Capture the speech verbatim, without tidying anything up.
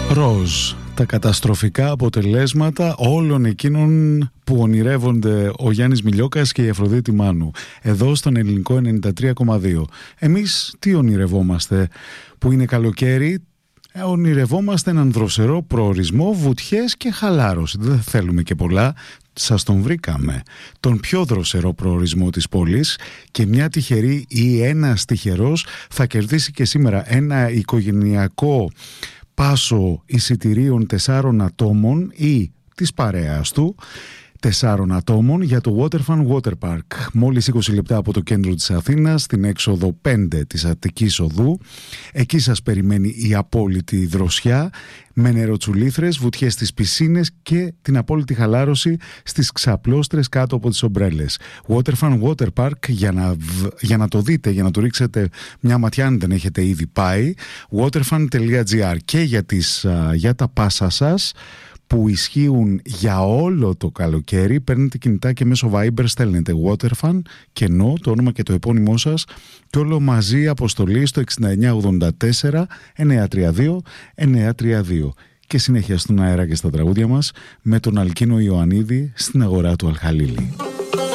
Ροζ, τα καταστροφικά αποτελέσματα όλων εκείνων που ονειρεύονται ο Γιάννης Μιλιόκας και η Αφροδίτη Μάνου εδώ στον Ελληνικό ενενήντα τρία κόμμα δύο. Εμείς τι ονειρευόμαστε που είναι καλοκαίρι? Ε, ονειρευόμαστε έναν δροσερό προορισμό, βουτιές και χαλάρωση. Δεν θέλουμε και πολλά. Σας τον βρήκαμε. Τον πιο δροσερό προορισμό της πόλης, και μια τυχερή ή ένας τυχερός θα κερδίσει και σήμερα ένα οικογενειακό πάσο εισιτηρίων τεσσάρων ατόμων ή της παρέας του τεσσάρων ατόμων για το Waterfun Water Park. Μόλις είκοσι λεπτά από το κέντρο της Αθήνας, στην έξοδο πέντε της Αττικής Οδού. Εκεί σας περιμένει η απόλυτη δροσιά με νεροτσουλήθρες, βουτιές στις πισίνες και την απόλυτη χαλάρωση στις ξαπλώστρες κάτω από τις ομπρέλες. Waterfun Water Park, για να, για να το δείτε, για να το ρίξετε μια ματιά αν δεν έχετε ήδη πάει, waterfun τελεία gr, και για, τις, για τα πάσα σας που ισχύουν για όλο το καλοκαίρι. Παίρνετε κινητά και μέσω Viber στέλνετε Waterfun, κενό, το όνομα και το επώνυμό σας, και όλο μαζί αποστολή στο έξι εννιά ογδόντα τέσσερα εννιακόσια τριάντα δύο εννιακόσια τριάντα δύο. Και συνέχεια στον αέρα και στα τραγούδια μας με τον Αλκίνο Ιωαννίδη στην αγορά του Αλχαλίλη.